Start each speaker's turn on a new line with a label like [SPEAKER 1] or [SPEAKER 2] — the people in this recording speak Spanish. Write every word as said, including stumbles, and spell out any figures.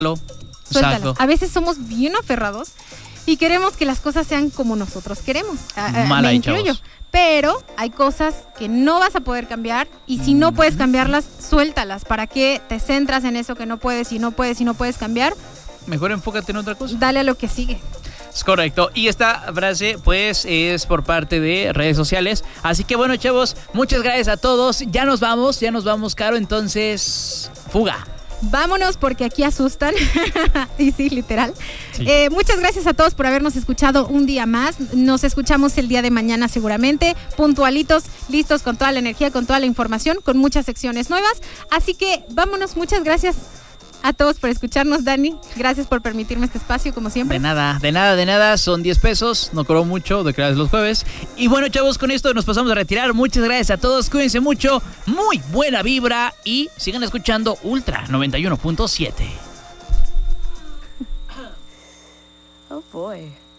[SPEAKER 1] Suéltalo.
[SPEAKER 2] Exacto.
[SPEAKER 1] A veces somos bien aferrados y queremos que las cosas sean como nosotros queremos. Ah,
[SPEAKER 2] Mal
[SPEAKER 1] me
[SPEAKER 2] ahí,
[SPEAKER 1] incluyo.
[SPEAKER 2] chavos.
[SPEAKER 1] Pero hay cosas que no vas a poder cambiar y si no puedes cambiarlas, suéltalas. ¿Para qué te centras en eso que no puedes y no puedes y no puedes cambiar?
[SPEAKER 2] Mejor enfócate en otra cosa.
[SPEAKER 1] Dale a lo que sigue.
[SPEAKER 2] Es correcto. Y esta frase, pues, es por parte de redes sociales. Así que bueno, chavos, muchas gracias a todos. Ya nos vamos, ya nos vamos, Caro. Entonces, fuga.
[SPEAKER 1] Vámonos porque aquí asustan. Y sí, literal.
[SPEAKER 2] Sí.
[SPEAKER 1] Eh, muchas gracias a todos por habernos escuchado un día más. Nos escuchamos el día de mañana seguramente. Puntualitos, listos con toda la energía, con toda la información, con muchas secciones nuevas. Así que vámonos. Muchas gracias a todos por escucharnos, Dani. Gracias por permitirme este espacio, como siempre.
[SPEAKER 2] De nada, de nada, de nada. Son diez pesos. No cobró mucho de crear los jueves. Y bueno, chavos, con esto nos pasamos a retirar. Muchas gracias a todos. Cuídense mucho. Muy buena vibra. Y sigan escuchando Ultra noventa y uno punto siete.
[SPEAKER 3] Oh boy.